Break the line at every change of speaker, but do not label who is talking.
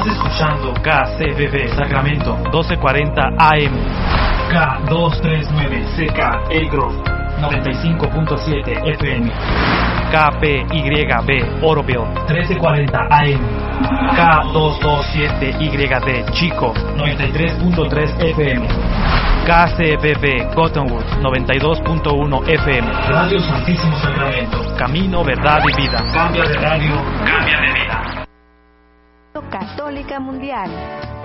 Escuchando KCBB Sacramento 1240 AM, K239 CK Elgrove 95.7 FM, KPYB Oroville 1340 AM, K227YD Chico 93.3 FM, KCBB Cottonwood 92.1 FM, Radio Santísimo Sacramento, Camino, Verdad y Vida. Cambia de radio, cambia de vida.
Católica Mundial.